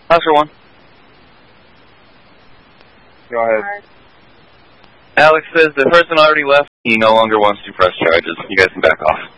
Oscar 1. Go ahead. Alex says the person already left. He no longer wants to press charges. You guys can back off.